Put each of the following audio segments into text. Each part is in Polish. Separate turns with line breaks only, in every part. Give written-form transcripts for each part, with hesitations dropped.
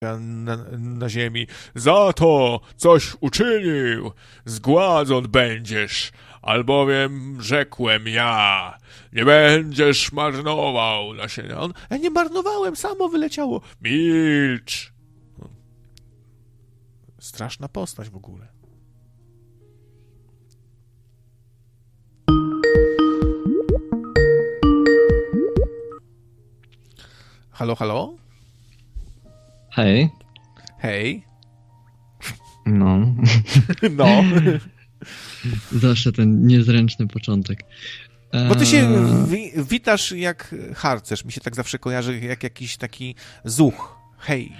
na ziemi. Za to, coś uczynił, zgładzony będziesz, albowiem rzekłem ja, nie będziesz marnował nasienia. Ja nie marnowałem, samo wyleciało. Milcz. Straszna postać w ogóle. Halo, halo?
Hej.
Hej.
No.
No.
Zawsze ten niezręczny początek.
Bo ty się witasz jak harcerz. Mi się tak zawsze kojarzy jak jakiś taki zuch. Hej.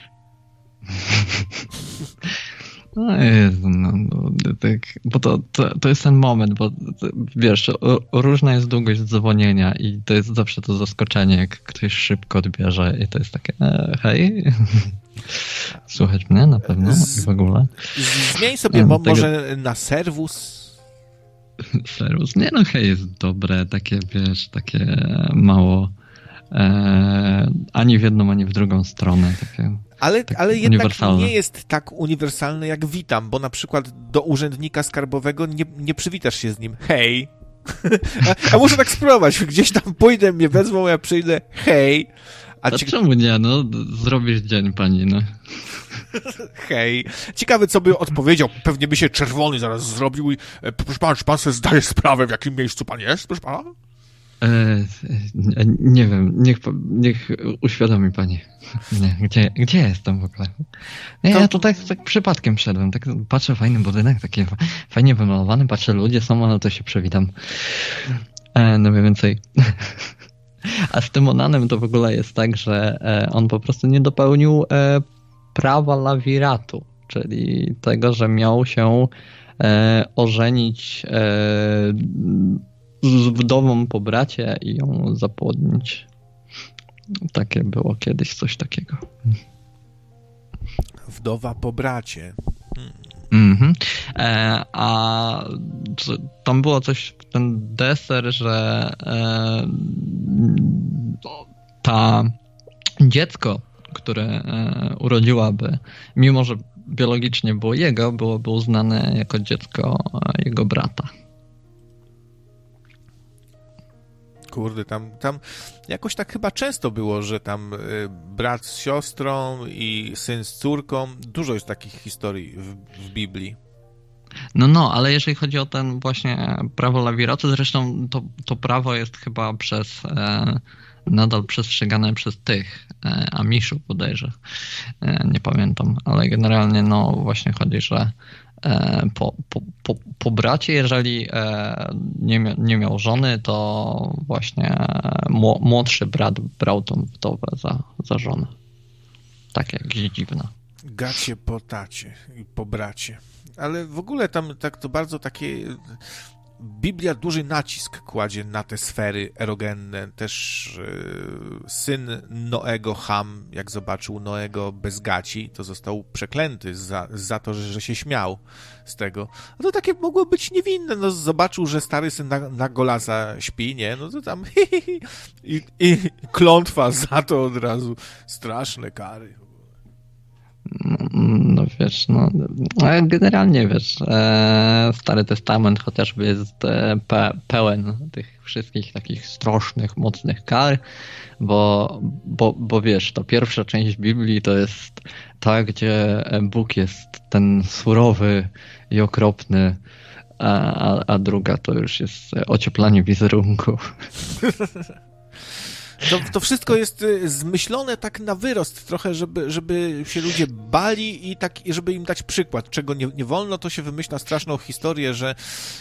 No Jezu, tak, bo to jest ten moment, bo wiesz, różna jest długość dzwonienia i to jest zawsze to zaskoczenie, jak ktoś szybko odbierze i to jest takie hej, słuchać mnie na pewno i w ogóle.
Zmień sobie może na serwus.
Serwus, nie no hej jest dobre, takie wiesz, takie mało ani w jedną, ani w drugą stronę, takie...
Ale jednak nie jest tak uniwersalne jak witam, bo na przykład do urzędnika skarbowego nie przywitasz się z nim. Hej. A muszę tak spróbować. Gdzieś tam pójdę, mnie wezmą, ja przyjdę. Hej.
A czemu nie? No, zrobisz dzień pani, no.
Hej. Ciekawe, co by odpowiedział. Pewnie by się czerwony zaraz zrobił i proszę pana, czy pan sobie zdaje sprawę, w jakim miejscu pan jest, proszę pana?
Nie wiem, niech uświadomi pani. Nie, gdzie jestem w ogóle? Nie, ja tutaj tak przypadkiem wszedłem, tak patrzę, fajny budynek, taki fajnie wymalowany, patrzę, ludzie są, no to się przywitam. No mniej więcej. A z tym Onanem to w ogóle jest tak, że on po prostu nie dopełnił prawa lawiratu, czyli tego, że miał się ożenić z wdową po bracie i ją zapłodnić. Takie było kiedyś coś takiego.
Wdowa po bracie.
Mhm. A tam było coś, ten deser, że ta dziecko, które urodziłaby, mimo że biologicznie było jego, byłoby uznane jako dziecko jego brata.
Kurde, tam jakoś tak chyba często było, że tam brat z siostrą i syn z córką. Dużo jest takich historii w Biblii.
No, ale jeżeli chodzi o ten właśnie prawo lawiratu, zresztą to prawo jest chyba nadal przestrzegane przez tych Amiszu bodajże. Nie pamiętam, ale generalnie no właśnie chodzi, że po bracie, jeżeli nie miał żony, to właśnie młodszy brat brał tą wdowę za żonę. Tak jakieś dziwne.
Gacie po tacie i po bracie. Ale w ogóle tam tak to bardzo takie... Biblia duży nacisk kładzie na te sfery erogenne. Też syn Noego, Ham, jak zobaczył Noego bez gaci, to został przeklęty za to, że się śmiał z tego. A to takie mogło być niewinne. No, zobaczył, że stary syn na golasa śpi, nie? No to tam i klątwa za to od razu. Straszne kary.
No wiesz, generalnie wiesz, Stary Testament chociażby jest pełen tych wszystkich takich strasznych, mocnych kar, bo wiesz, to pierwsza część Biblii to jest ta, gdzie Bóg jest ten surowy i okropny, a druga to już jest ocieplanie wizerunku.
To wszystko jest zmyślone tak na wyrost trochę, żeby się ludzie bali i żeby im dać przykład. Czego nie wolno, to się wymyśla straszną historię, że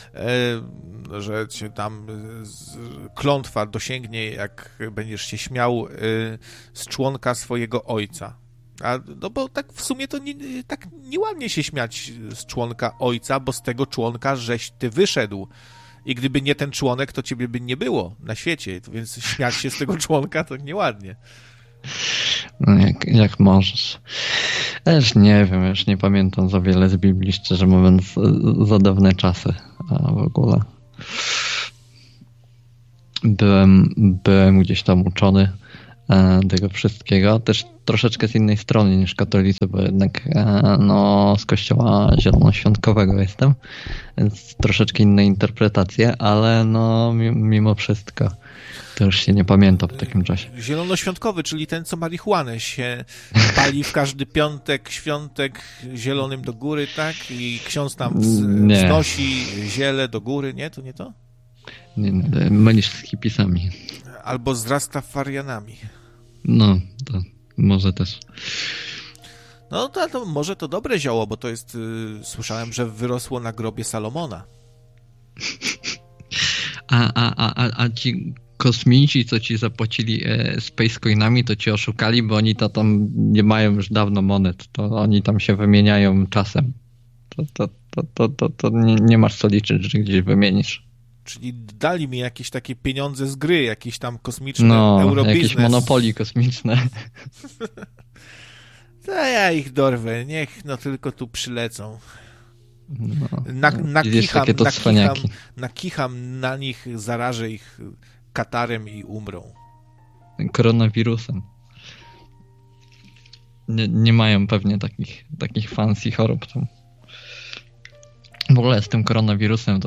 cię tam klątwa dosięgnie, jak będziesz się śmiał z członka swojego ojca. No bo tak w sumie to tak nieładnie się śmiać z członka ojca, bo z tego członka żeś ty wyszedł. I gdyby nie ten członek, to ciebie by nie było na świecie, więc śmiać się z tego członka to nieładnie.
No jak możesz. Też nie wiem, już nie pamiętam za wiele z Biblii, szczerze mówiąc, za dawne czasy w ogóle. Byłem gdzieś tam uczony tego wszystkiego. Też troszeczkę z innej strony niż katolicy, bo jednak no, z kościoła zielonoświątkowego jestem, więc troszeczkę inne interpretacje, ale no mimo wszystko to już się nie pamięta w takim czasie.
Zielonoświątkowy, czyli ten, co marihuanę się pali w każdy świątek zielonym do góry, tak? I ksiądz tam wznosi ziele do góry, nie? To nie to?
Nie, mylisz z hipisami.
Albo z Rastafarianami.
No, to może też.
No to może to dobre zioło, bo to jest, słyszałem, że wyrosło na grobie Salomona.
A ci kosmici, co ci zapłacili Space Coinami, to ci oszukali, bo oni to tam nie mają już dawno monet, to oni tam się wymieniają czasem. To nie masz co liczyć, że gdzieś wymienisz.
Czyli dali mi jakieś takie pieniądze z gry, jakieś tam kosmiczne eurobiznes.
Jakieś monopolii kosmiczne.
To ja ich dorwę, niech no tylko tu przylecą. Nakicham na nich, zarażę ich katarem i umrą.
Koronawirusem. Nie mają pewnie takich fancy chorób. W ogóle z tym koronawirusem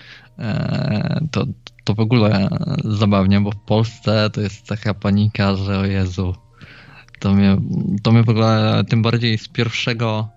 to w ogóle zabawnie, bo w Polsce to jest taka panika, że o Jezu, to mnie w ogóle tym bardziej z pierwszego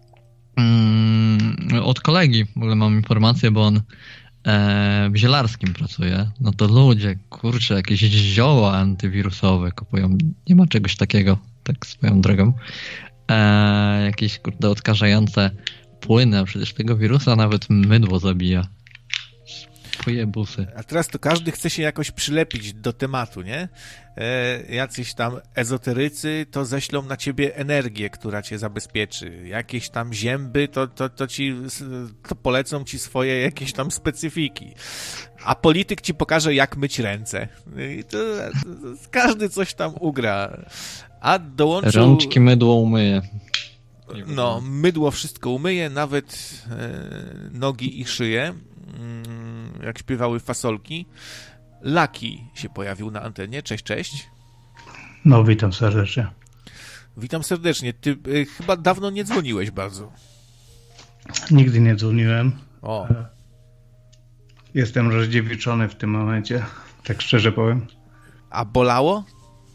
od kolegi w ogóle mam informację, bo on w Zielarskim pracuje, no to ludzie, kurczę, jakieś zioła antywirusowe kupują, nie ma czegoś takiego, tak swoją drogą, jakieś kurde odkażające płyny, a przecież tego wirusa nawet mydło zabija. Pojebusy.
A teraz to każdy chce się jakoś przylepić do tematu, nie? Jacyś tam ezoterycy to ześlą na ciebie energię, która cię zabezpieczy. Jakieś tam zięby to polecą ci swoje jakieś tam specyfiki. A polityk ci pokaże, jak myć ręce. I to każdy coś tam ugra. A dołączył...
Rączki mydło umyje.
No, mydło wszystko umyje, nawet nogi i szyję. Jak śpiewały fasolki. Laki się pojawił na antenie. Cześć, cześć.
No, witam serdecznie.
Witam serdecznie. Ty chyba dawno nie dzwoniłeś bardzo.
Nigdy nie dzwoniłem.
O.
Jestem rozdziewiczony w tym momencie, tak szczerze powiem.
A bolało?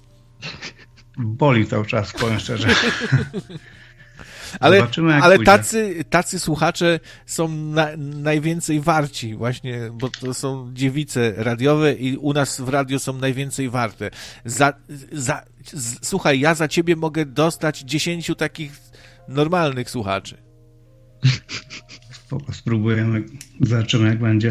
Boli cały czas, powiem szczerze.
Ale tacy słuchacze są najwięcej warci właśnie, bo to są dziewice radiowe i u nas w radiu są najwięcej warte. Słuchaj, ja za ciebie mogę dostać 10 takich normalnych słuchaczy.
Spoko, spróbujemy, zobaczymy jak będzie.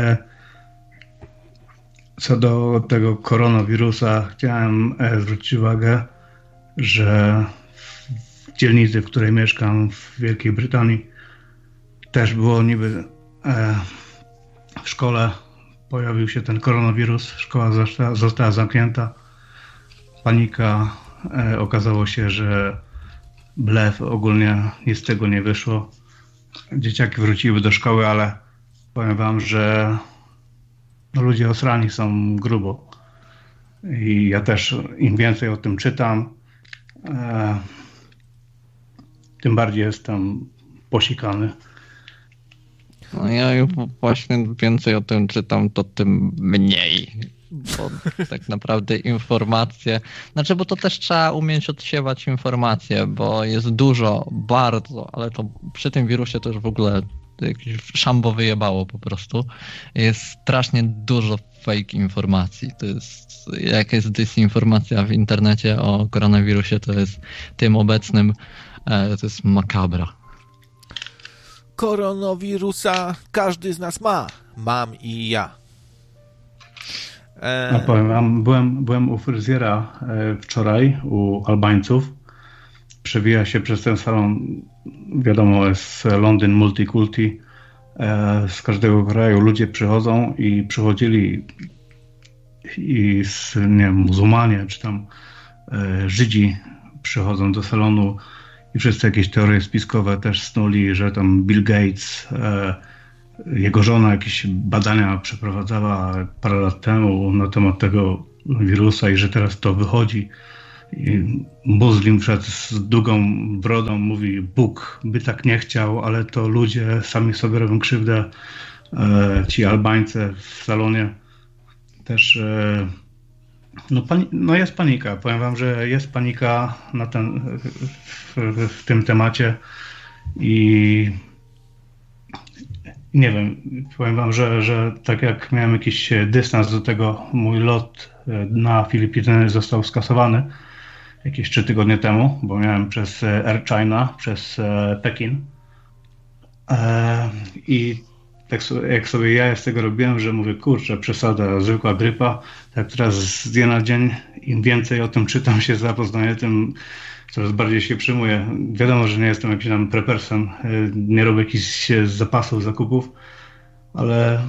Co do tego koronawirusa, chciałem zwrócić uwagę, że w dzielnicy, w której mieszkam w Wielkiej Brytanii, też było niby w szkole pojawił się ten koronawirus, szkoła została zamknięta, panika, okazało się, że blef, ogólnie nic z tego nie wyszło. Dzieciaki wróciły do szkoły, ale powiem wam, że ludzie osrani są grubo. I ja też im więcej o tym czytam, tym bardziej jestem posikany.
No ja już właśnie więcej o tym czytam, to tym mniej. Bo tak naprawdę informacje, bo to też trzeba umieć odsiewać informacje, bo jest dużo, bardzo, ale to przy tym wirusie to już w ogóle jakieś szambo wyjebało po prostu. Jest strasznie dużo fake informacji. To jest, jak jest dysinformacja w internecie o koronawirusie, to jest tym obecnym, to jest makabra.
Koronawirusa każdy z nas ma. Mam i ja.
No powiem wam, byłem u fryzjera wczoraj, u Albańców. Przewija się przez ten salon, wiadomo, jest Londyn Multikulti. Z każdego kraju ludzie przychodzą i przychodzili i nie wiem, muzułmanie czy tam Żydzi przychodzą do salonu i wszyscy jakieś teorie spiskowe też snuli, że tam Bill Gates, jego żona jakieś badania przeprowadzała parę lat temu na temat tego, wirusa i że teraz to wychodzi. I Muslim przed z długą brodą mówi, Bóg by tak nie chciał, ale to ludzie sami sobie robią krzywdę. Ci Albańcy w salonie też no jest panika. Powiem wam, że jest panika na w tym temacie i nie wiem, powiem wam, że tak jak miałem jakiś dystans do tego, mój lot na Filipiny został skasowany jakieś 3 tygodnie temu, bo miałem przez Air China, przez Pekin. I tak jak sobie ja z tego robiłem, że mówię, kurczę, przesada, zwykła grypa, tak teraz z dnia na dzień, im więcej o tym czytam, się zapoznaję, tym coraz bardziej się przyjmuję. Wiadomo, że nie jestem jakimś tam prepersem, nie robię jakichś zapasów, zakupów, ale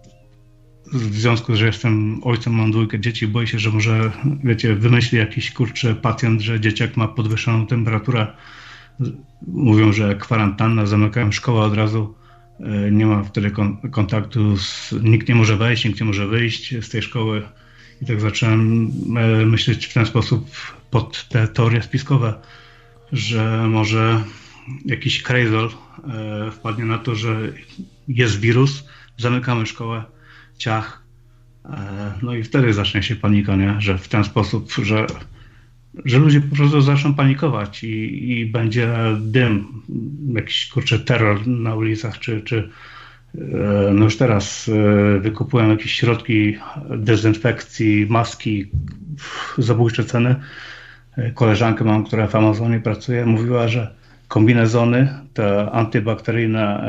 w związku z, że jestem ojcem, mam 2 dzieci, boję się, że może, wiecie, wymyśli jakiś, kurczę, pacjent, że dzieciak ma podwyższoną temperaturę. Mówią, że kwarantanna, zamykają szkołę od razu. Nie ma wtedy kontaktu, nikt nie może wejść, nikt nie może wyjść z tej szkoły. I tak zacząłem myśleć w ten sposób pod te teorie spiskowe, że może jakiś krejzol wpadnie na to, że jest wirus, zamykamy szkołę, ciach. No i wtedy zacznie się panika, nie? Że w ten sposób, że ludzie po prostu zaczną panikować i będzie dym, jakiś, kurczę, terror na ulicach, czy no już teraz wykupują jakieś środki dezynfekcji, maski, zabójcze ceny. Koleżankę mam, która w Amazonie pracuje, mówiła, że kombinezony, te antybakteryjne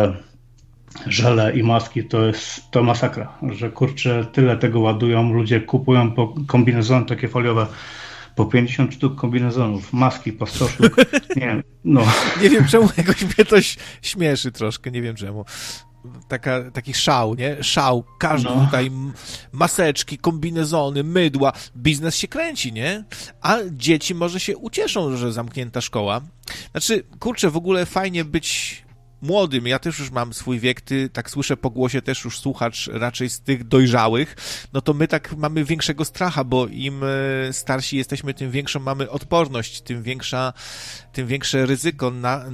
żele i maski to masakra, że kurczę, tyle tego ładują, ludzie kupują kombinezony takie foliowe, po 50 sztuk kombinezonów, maski po 100 sztuk. Nie, no.
Nie wiem czemu, jakoś mnie to śmieszy troszkę, nie wiem czemu. Taki szał, nie? Szał, każdy tutaj maseczki, kombinezony, mydła, biznes się kręci, nie? A dzieci może się ucieszą, że zamknięta szkoła. Znaczy, kurczę, w ogóle fajnie być młodym, ja też już mam swój wiek, ty tak słyszę po głosie też już słuchacz raczej z tych dojrzałych, no to my tak mamy większego stracha, bo im starsi jesteśmy, tym większą mamy odporność, tym większe ryzyko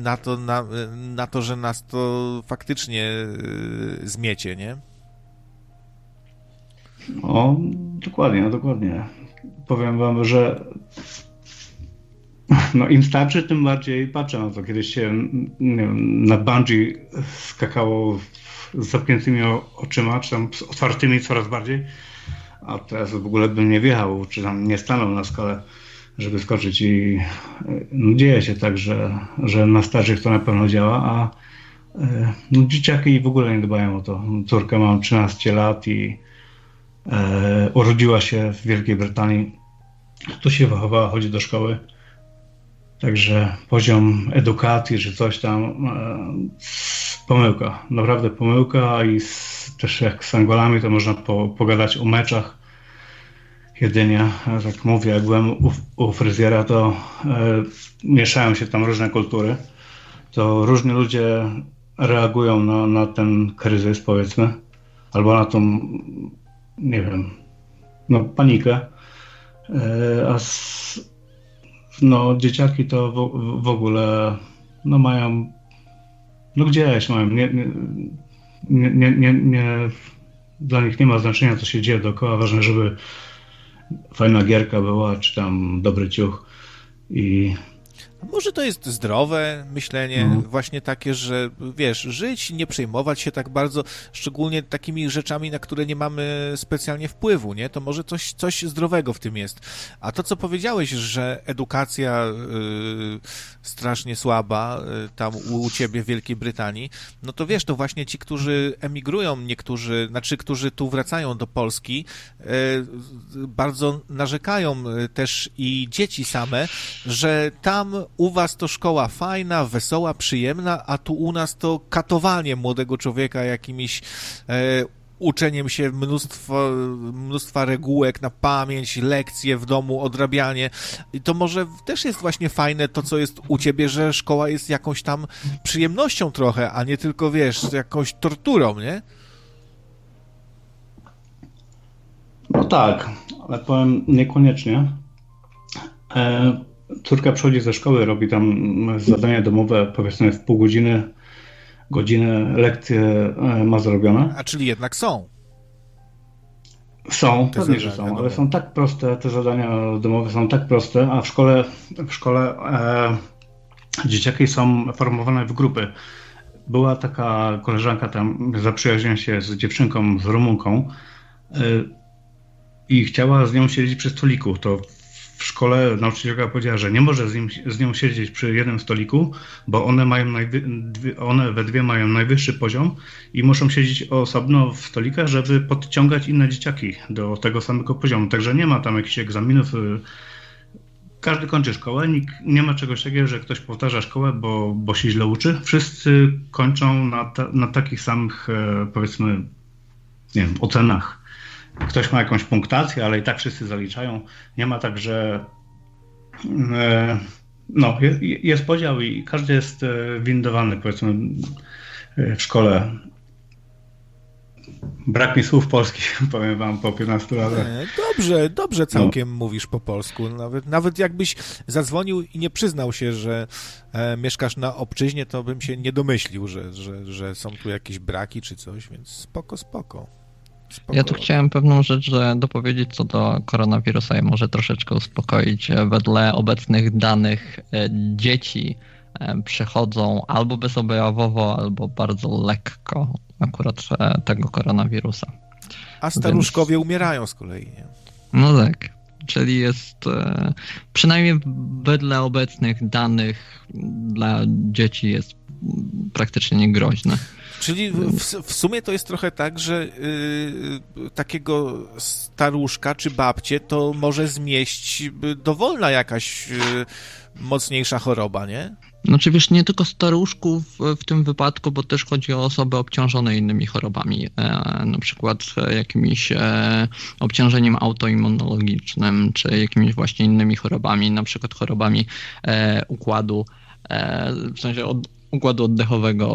na to, że nas to faktycznie zmiecie, nie?
O, dokładnie, dokładnie. Powiem wam, że no im starszy, tym bardziej patrzę na to. Kiedyś się, nie wiem, na bungee skakało z zamkniętymi oczyma, czy tam z otwartymi coraz bardziej, a teraz w ogóle bym nie wjechał, czy tam nie stanął na skalę, żeby skoczyć i no, dzieje się tak, że na starszych to na pewno działa, a no, dzieciaki w ogóle nie dbają o to. Córkę mam 13 lat i urodziła się w Wielkiej Brytanii, tu się wychowała, chodzi do szkoły. Także poziom edukacji czy coś tam, pomyłka, naprawdę pomyłka i też jak z Angolami to można pogadać o meczach jedynie. Tak mówię, jak byłem u fryzjera, to mieszają się tam różne kultury, to różni ludzie reagują na ten kryzys, powiedzmy, albo na tą, nie wiem, no panikę, no dzieciaki to w ogóle no mają, no gdzieś mają, nie, dla nich nie ma znaczenia, co się dzieje dookoła, ważne, żeby fajna gierka była, czy tam dobry ciuch i...
Może to jest zdrowe myślenie, właśnie takie, że wiesz, żyć, nie przejmować się tak bardzo, szczególnie takimi rzeczami, na które nie mamy specjalnie wpływu, nie? To może coś zdrowego w tym jest. A to, co powiedziałeś, że edukacja strasznie słaba tam u ciebie w Wielkiej Brytanii, no to wiesz, to właśnie ci, którzy emigrują, niektórzy, znaczy, którzy tu wracają do Polski, bardzo narzekają też i dzieci same, że tam u was to szkoła fajna, wesoła, przyjemna, a tu u nas to katowanie młodego człowieka jakimiś uczeniem się mnóstwa regułek na pamięć, lekcje w domu, odrabianie. I to może też jest właśnie fajne to, co jest u ciebie, że szkoła jest jakąś tam przyjemnością trochę, a nie tylko, wiesz, jakąś torturą, nie?
No tak, ale powiem niekoniecznie. Córka przychodzi ze szkoły, robi tam zadania domowe, powiedzmy w pół godziny, godzinę, lekcje ma zrobione.
A czyli jednak są.
Są, pewnie, że są, ale są tak proste, te zadania domowe są tak proste, a w szkole dzieciaki są formowane w grupy. Była taka koleżanka tam, zaprzyjaźniła się z dziewczynką, z Rumunką i chciała z nią siedzieć przy stoliku. To w szkole nauczycielka powiedziała, że nie może z nią siedzieć przy jednym stoliku, bo one we dwie mają najwyższy poziom i muszą siedzieć osobno w stolikach, żeby podciągać inne dzieciaki do tego samego poziomu. Także nie ma tam jakichś egzaminów. Każdy kończy szkołę, nie ma czegoś takiego, że ktoś powtarza szkołę, bo się źle uczy. Wszyscy kończą na takich samych, powiedzmy, nie wiem, ocenach. Ktoś ma jakąś punktację, ale i tak wszyscy zaliczają. Nie ma tak, że jest podział i każdy jest windowany, powiedzmy, w szkole. Brak mi słów polskich, powiem wam, po 15 latach.
Dobrze całkiem mówisz po polsku. Nawet jakbyś zadzwonił i nie przyznał się, że mieszkasz na obczyźnie, to bym się nie domyślił, że są tu jakieś braki czy coś, więc spoko.
Ja tu chciałem pewną rzecz dopowiedzieć co do koronawirusa i może troszeczkę uspokoić. Wedle obecnych danych dzieci przechodzą albo bezobjawowo, albo bardzo lekko akurat tego koronawirusa.
A staruszkowie umierają z kolei, nie?
No tak, czyli jest przynajmniej wedle obecnych danych dla dzieci jest praktycznie niegroźne. Czyli
w sumie to jest trochę tak, że takiego staruszka czy babcię to może zmieść dowolna jakaś mocniejsza choroba, nie?
Znaczy wiesz, nie tylko staruszków w tym wypadku, bo też chodzi o osoby obciążone innymi chorobami, na przykład jakimś obciążeniem autoimmunologicznym, czy jakimiś właśnie innymi chorobami, na przykład chorobami układu, w sensie układu oddechowego,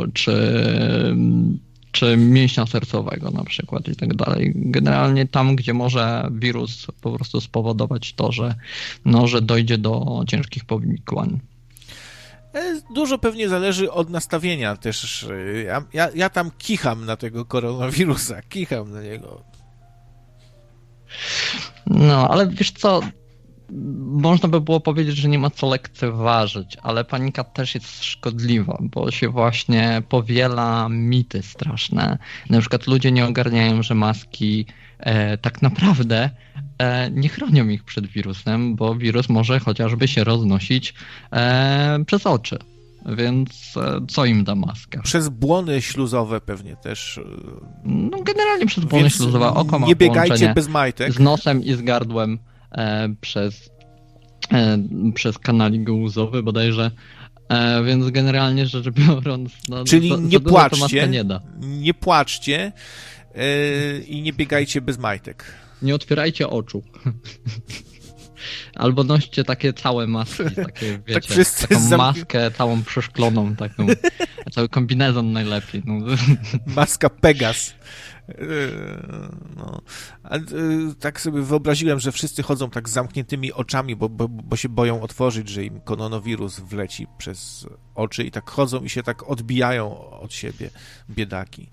czy mięśnia sercowego na przykład i tak dalej. Generalnie tam, gdzie może wirus po prostu spowodować to, że dojdzie do ciężkich powikłań.
Dużo pewnie zależy od nastawienia też. Ja tam kicham na tego koronawirusa, kicham na niego.
No, ale wiesz co, można by było powiedzieć, że nie ma co lekceważyć, ale panika też jest szkodliwa, bo się właśnie powiela mity straszne. Na przykład ludzie nie ogarniają, że maski tak naprawdę nie chronią ich przed wirusem, bo wirus może chociażby się roznosić przez oczy. Więc co im da maska?
Przez błony śluzowe pewnie też.
No generalnie przez błony śluzowe. Oko ma
nie biegajcie bez majtek.
Z nosem i z gardłem przez kanalik łzowy bodajże. Więc generalnie rzecz biorąc... No,
czyli nie płaczcie,
nie da.
Nie płaczcie i nie biegajcie bez majtek.
Nie otwierajcie oczu. Albo noście takie całe maski, takie wiecie,
tak
taką maskę całą przeszkloną, taką, cały kombinezon najlepiej. No.
Maska Pegas. No. Tak sobie wyobraziłem, że wszyscy chodzą tak z zamkniętymi oczami, bo się boją otworzyć, że im koronawirus wleci przez oczy i tak chodzą i się tak odbijają od siebie, biedaki.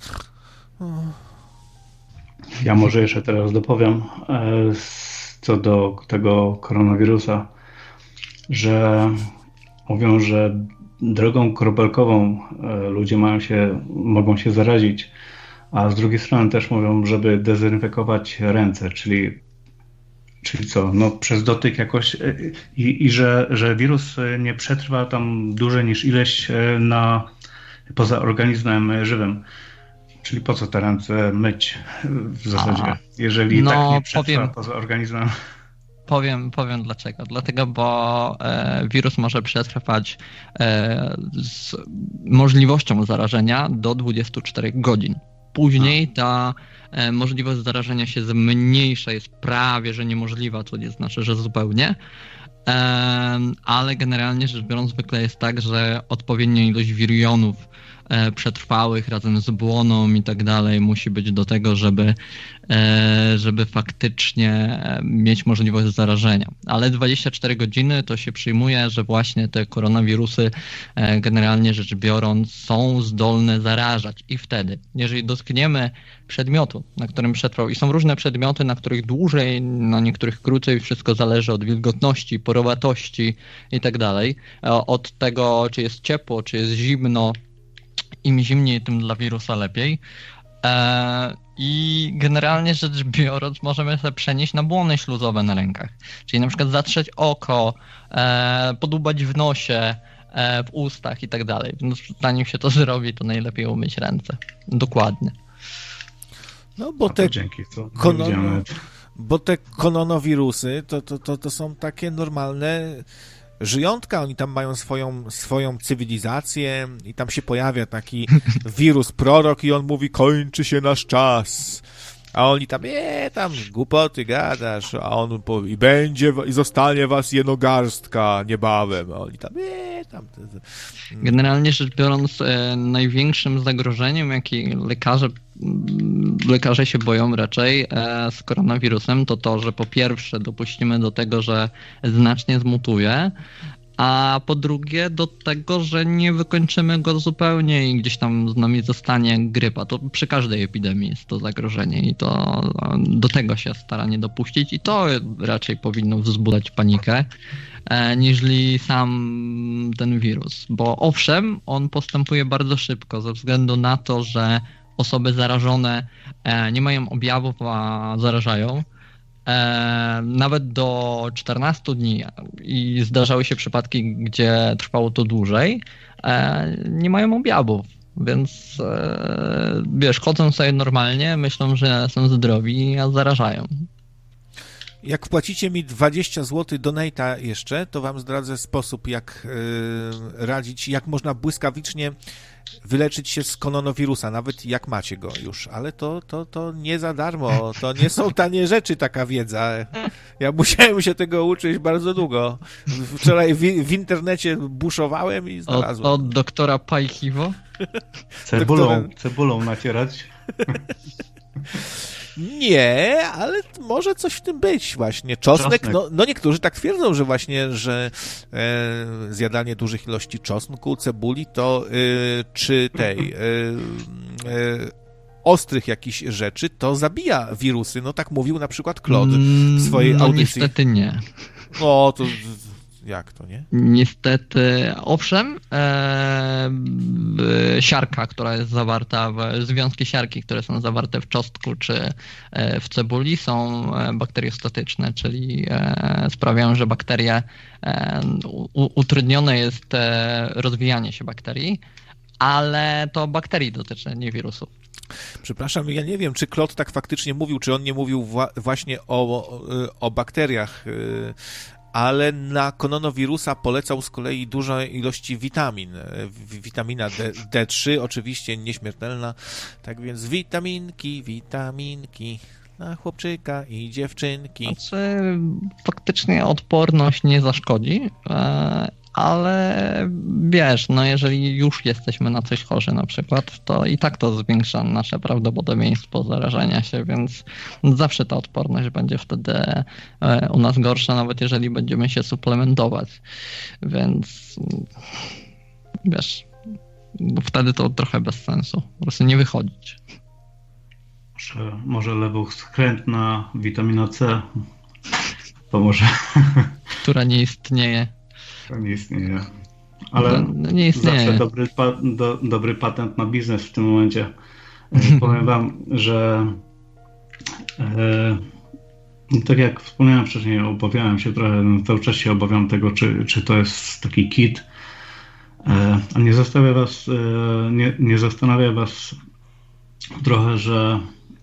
Ja może jeszcze teraz dopowiem co do tego koronawirusa, że mówią, że drogą kropelkową ludzie mogą się zarazić, a z drugiej strony też mówią, żeby dezynfekować ręce, czyli co? No przez dotyk jakoś i że wirus nie przetrwa tam dłużej niż ileś poza organizmem żywym. Czyli po co te ręce myć w zasadzie, jeżeli tak nie przetrwa poza organizmem?
Powiem dlaczego. Dlatego, bo wirus może przetrwać z możliwością zarażenia do 24 godzin. Później ta możliwość zarażenia się zmniejsza, jest prawie że niemożliwa, co nie znaczy, że zupełnie. Ale generalnie rzecz biorąc zwykle jest tak, że odpowiednia ilość wirionów przetrwałych razem z błoną i tak dalej musi być do tego, żeby faktycznie mieć możliwość zarażenia. Ale 24 godziny to się przyjmuje, że właśnie te koronawirusy generalnie rzecz biorąc są zdolne zarażać i wtedy, jeżeli dotkniemy przedmiotu, na którym przetrwał i są różne przedmioty, na których dłużej, na niektórych krócej, wszystko zależy od wilgotności, porowatości i tak dalej, od tego, czy jest ciepło, czy jest zimno. Im zimniej, tym dla wirusa lepiej. I generalnie rzecz biorąc możemy sobie przenieść na błony śluzowe na rękach. Czyli na przykład zatrzeć oko, podłubać w nosie, w ustach i tak dalej. Więc zanim się to zrobi, to najlepiej umyć ręce. Dokładnie.
No bo te koronawirusy to są takie normalne żyjątka, oni tam mają swoją cywilizację i tam się pojawia taki wirus prorok i on mówi, kończy się nasz czas. A oni tam, tam głupoty gadasz, a on powie, i zostanie was jeno garstka niebawem. A oni tam, tam.
Generalnie rzecz biorąc, największym zagrożeniem, jakie lekarze się boją raczej z koronawirusem, to, że po pierwsze dopuścimy do tego, że znacznie zmutuje, a po drugie do tego, że nie wykończymy go zupełnie i gdzieś tam z nami zostanie grypa. To przy każdej epidemii jest to zagrożenie i to do tego się stara nie dopuścić i to raczej powinno wzbudzać panikę niżli sam ten wirus. Bo owszem, on postępuje bardzo szybko ze względu na to, że osoby zarażone nie mają objawów, a zarażają. Nawet do 14 dni i zdarzały się przypadki, gdzie trwało to dłużej, nie mają objawów, więc wiesz, chodzą sobie normalnie, myślą, że są zdrowi, a zarażają.
Jak wpłacicie mi 20 zł donate'a jeszcze, to wam zdradzę sposób, jak radzić, jak można błyskawicznie wyleczyć się z koronawirusa, nawet jak macie go już, ale to nie za darmo, to nie są tanie rzeczy, taka wiedza. Ja musiałem się tego uczyć bardzo długo. Wczoraj w internecie buszowałem i znalazłem.
Od doktora Pajchiwo?
Cebulą nacierać.
Nie, ale może coś w tym być właśnie. Czosnek. No niektórzy tak twierdzą, że właśnie, że zjadanie dużych ilości czosnku, cebuli to czy tej ostrych jakichś rzeczy, to zabija wirusy. No tak mówił na przykład Claude w swojej audycji.
Niestety nie.
O, to jak to, nie?
Niestety, owszem, siarka, która jest zawarta, związki siarki, które są zawarte w czosnku czy w cebuli są bakteriostatyczne, czyli sprawiają, że bakterie, utrudnione jest rozwijanie się bakterii, ale to bakterii dotyczy, nie wirusów.
Przepraszam, ja nie wiem, czy Claude tak faktycznie mówił, czy on nie mówił właśnie o bakteriach, ale na koronawirusa polecał z kolei duże ilości witamin. Witamina D3, oczywiście nieśmiertelna, tak więc witaminki na chłopczyka i dziewczynki.
Znaczy, faktycznie odporność nie zaszkodzi, ale wiesz, no jeżeli już jesteśmy na coś chorzy na przykład, to i tak to zwiększa nasze prawdopodobieństwo zarażenia się, więc zawsze ta odporność będzie wtedy u nas gorsza, nawet jeżeli będziemy się suplementować, więc wiesz, wtedy to trochę bez sensu, po prostu nie wychodzić.
Może lewoskrętna witamina C pomoże.
Która nie istnieje.
To nie istnieje. Ale
nie istnieje.
Zawsze dobry patent na biznes w tym momencie. Powiem wam, że tak jak wspomniałem wcześniej, obawiałem się trochę, cały czas się obawiam tego, czy to jest taki kit. A nie zastanawia was trochę, że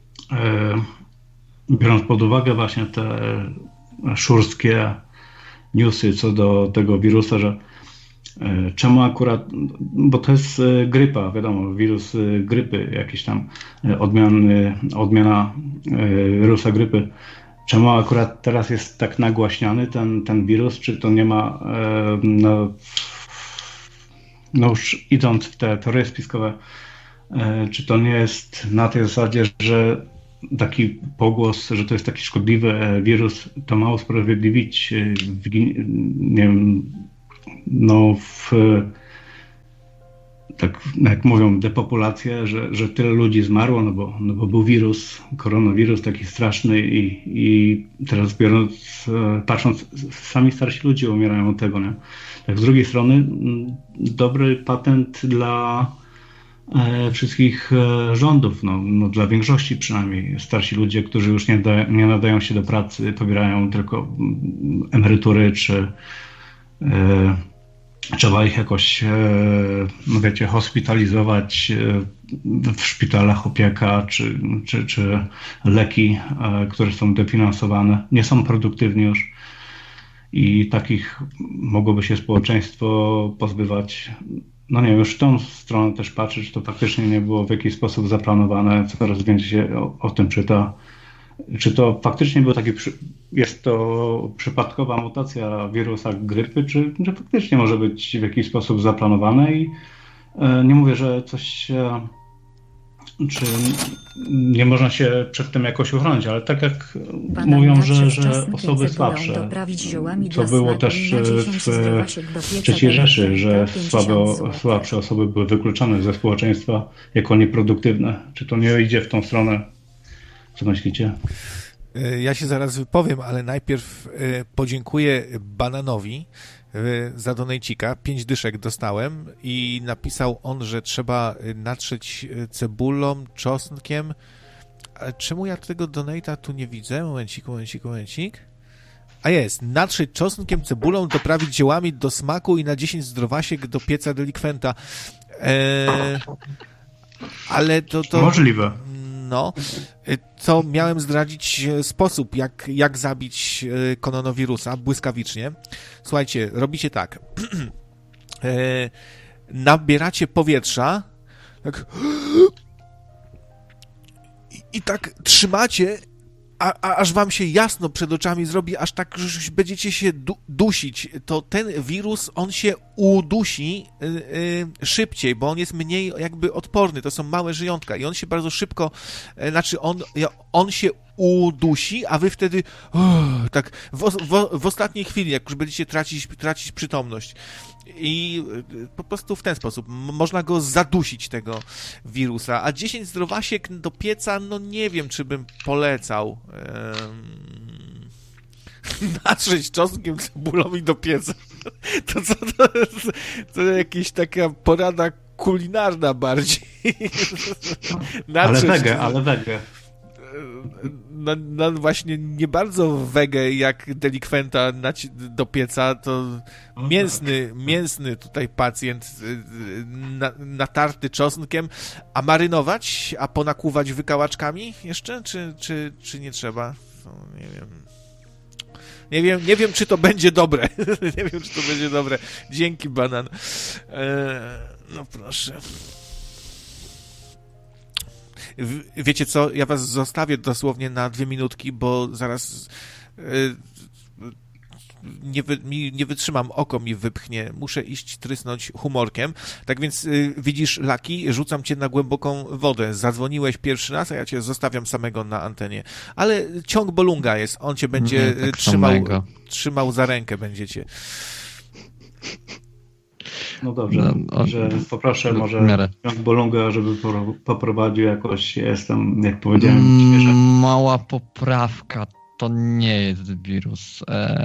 biorąc pod uwagę właśnie te szurskie newsy co do tego wirusa, że czemu akurat, bo to jest grypa, wiadomo, wirus grypy, jakieś tam odmiana wirusa grypy. Czemu akurat teraz jest tak nagłaśniany ten wirus? Czy to nie ma No już idąc w te teorie spiskowe, czy to nie jest na tej zasadzie, że taki pogłos, że to jest taki szkodliwy wirus, to ma usprawiedliwić, nie wiem, no tak jak mówią, depopulację, że tyle ludzi zmarło, no bo był wirus, koronawirus taki straszny i teraz patrząc, sami starsi ludzie umierają od tego, nie? Tak z drugiej strony dobry patent dla wszystkich rządów, no dla większości przynajmniej. Starsi ludzie, którzy już nie nadają się do pracy, pobierają tylko emerytury, czy trzeba ich jakoś, no wiecie, hospitalizować, w szpitalach opieka, czy leki, które są dofinansowane, nie są produktywni już i takich mogłoby się społeczeństwo pozbywać. No nie wiem, już w tą stronę też patrzeć, czy to faktycznie nie było w jakiś sposób zaplanowane, coraz więcej się o tym czyta. Czy to faktycznie był taki, jest to przypadkowa mutacja wirusa grypy, czy faktycznie może być w jakiś sposób zaplanowane i nie mówię, że coś, czy nie można się przed tym jakoś uchronić, ale tak jak mówią, że osoby słabsze, co było też w III Rzeszy, że słabsze osoby były wykluczone ze społeczeństwa jako nieproduktywne. Czy to nie idzie w tą stronę? Co myślicie?
Ja się zaraz wypowiem, ale najpierw podziękuję Bananowi za donejcika. 5 dyszek dostałem i napisał on, że trzeba natrzeć cebulą, czosnkiem. Ale czemu ja tego donata tu nie widzę? Momencik. A jest, natrzeć czosnkiem, cebulą, doprawić ziołami do smaku i na 10 zdrowasiek do pieca delikwenta. Ale to...
Możliwe.
No, co miałem zdradzić sposób, jak zabić koronawirusa błyskawicznie. Słuchajcie, robicie tak. Nabieracie powietrza tak, i tak trzymacie, aż wam się jasno przed oczami zrobi, aż tak, że będziecie się dusić. To ten wirus, on się udusi szybciej, bo on jest mniej jakby odporny. To są małe żyjątka i on się bardzo szybko, on się udusi, a wy wtedy tak w ostatniej chwili, jak już będziecie tracić przytomność. I po prostu w ten sposób można go zadusić, tego wirusa. A 10 zdrowasiek do pieca, no nie wiem, czy bym polecał. Natrzeć czosnkiem, cebulą i do pieca. To co to jest? To jakaś taka porada kulinarna bardziej.
Ale wege.
No właśnie nie bardzo wege jak delikwenta do pieca, to mięsny tutaj pacjent natarty czosnkiem, a marynować, a ponakłuwać wykałaczkami jeszcze, czy nie trzeba? No, nie wiem, czy to będzie dobre. Nie wiem, czy to będzie dobre. Dzięki, Banan. No proszę. Wiecie co, ja was zostawię dosłownie na 2 minutki, bo zaraz nie wytrzymam, oko mi wypchnie, muszę iść trysnąć humorkiem. Tak więc widzisz, Laki, rzucam cię na głęboką wodę. Zadzwoniłeś pierwszy raz, a ja cię zostawiam samego na antenie. Ale ciąg Bolunga jest, on cię będzie
tak
trzymał za rękę będziecie.
No dobrze, że poproszę może ciąg Bolunga, żeby poprowadził jakoś, jestem, jak powiedziałem, świeża.
Mała poprawka, to nie jest wirus.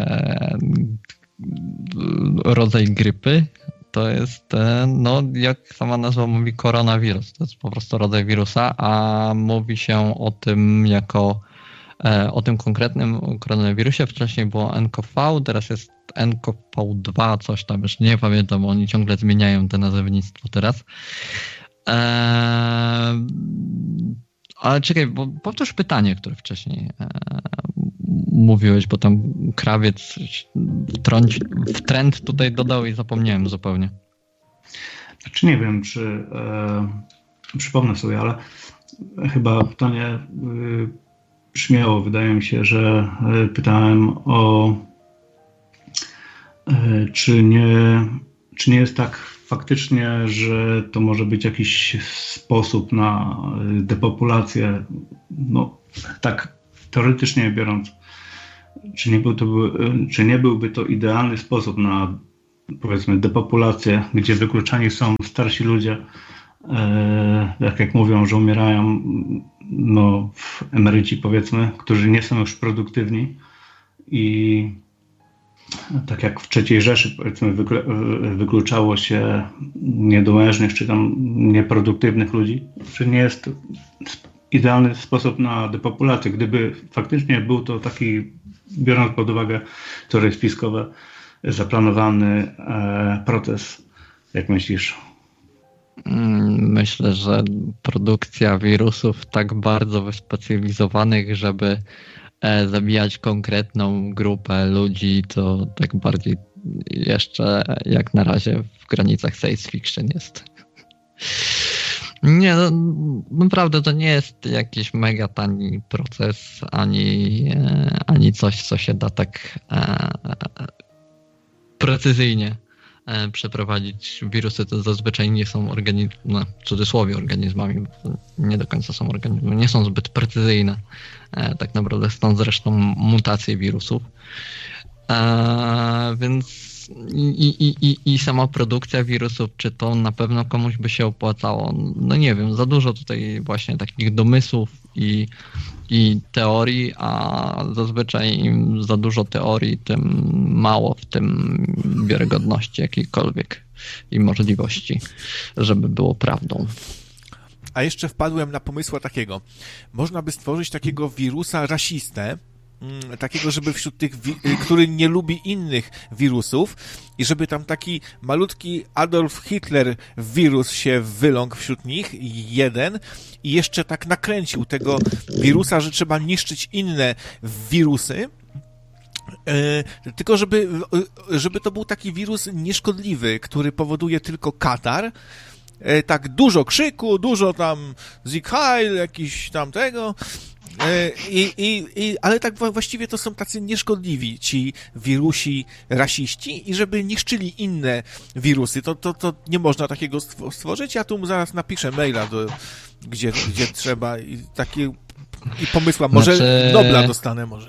Rodzaj grypy, to jest, no jak sama nazwa mówi, koronawirus. To jest po prostu rodzaj wirusa, a mówi się o tym jako o tym konkretnym koronawirusie. Wcześniej było nCoV, teraz jest nCoV2, coś tam, już nie pamiętam, oni ciągle zmieniają te nazewnictwo teraz. Ale czekaj, bo powtórz pytanie, które wcześniej mówiłeś, bo tam krawiec w trend tutaj dodał i zapomniałem zupełnie.
Znaczy nie wiem, czy przypomnę sobie, ale chyba pytanie brzmiało, wydaje mi się, że pytałem o czy nie jest tak faktycznie, że to może być jakiś sposób na depopulację, no tak teoretycznie biorąc, czy nie byłby to idealny sposób na, powiedzmy, depopulację, gdzie wykluczani są starsi ludzie, jak mówią, że umierają, no, emeryci, powiedzmy, którzy nie są już produktywni i tak jak w III Rzeszy, powiedzmy, wykluczało się niedołężnych czy tam nieproduktywnych ludzi, czy nie jest to idealny sposób na depopulację. Gdyby faktycznie był to taki, biorąc pod uwagę teorie spiskowe, zaplanowany proces, jak myślisz?
Myślę, że produkcja wirusów tak bardzo wyspecjalizowanych, żeby zabijać konkretną grupę ludzi, to tak bardziej jeszcze jak na razie w granicach science fiction jest. Nie, no, naprawdę to nie jest jakiś mega tani proces, ani coś, co się da tak precyzyjnie przeprowadzić. Wirusy to zazwyczaj nie są w cudzysłowie organizmami, bo nie do końca są organizmy, nie są zbyt precyzyjne. Tak naprawdę stąd zresztą mutacje wirusów. Więc i sama produkcja wirusów, czy to na pewno komuś by się opłacało? No nie wiem, za dużo tutaj właśnie takich domysłów i teorii, a zazwyczaj im za dużo teorii, tym mało w tym wiarygodności jakiejkolwiek i możliwości, żeby było prawdą.
A jeszcze wpadłem na pomysła takiego. Można by stworzyć takiego wirusa rasistę, takiego, żeby wśród tych, który nie lubi innych wirusów i żeby tam taki malutki Adolf Hitler wirus się wyląkł wśród nich, jeden, i jeszcze tak nakręcił tego wirusa, że trzeba niszczyć inne wirusy, tylko żeby to był taki wirus nieszkodliwy, który powoduje tylko katar, tak dużo krzyku, dużo tam Sieg Heil, jakiś tam tego, ale tak właściwie to są tacy nieszkodliwi ci wirusi rasiści i żeby niszczyli inne wirusy, to nie można takiego stworzyć. Ja tu zaraz napiszę maila, gdzie trzeba i pomysła, może Nobla dostanę może.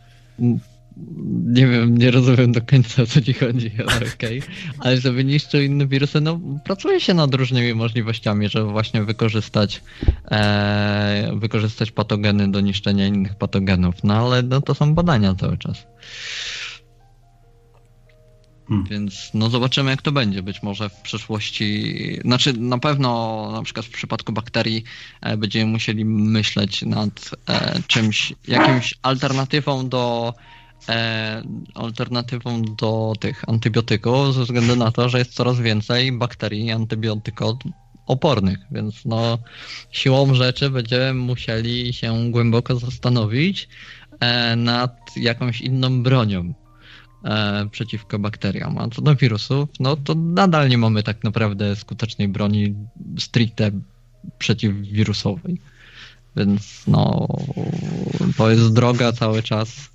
Nie wiem, nie rozumiem do końca, o co ci chodzi, ale okej. Ale żeby niszczył inne wirusy, no pracuje się nad różnymi możliwościami, żeby właśnie wykorzystać patogeny do niszczenia innych patogenów, no ale no, to są badania cały czas. Więc no zobaczymy, jak to będzie. Być może w przyszłości, znaczy na pewno na przykład w przypadku bakterii będziemy musieli myśleć nad jakimś alternatywą do tych antybiotyków, ze względu na to, że jest coraz więcej bakterii antybiotykoopornych, więc no siłą rzeczy będziemy musieli się głęboko zastanowić nad jakąś inną bronią przeciwko bakteriom. A co do wirusów, no to nadal nie mamy tak naprawdę skutecznej broni stricte przeciwwirusowej. Więc no to jest droga cały czas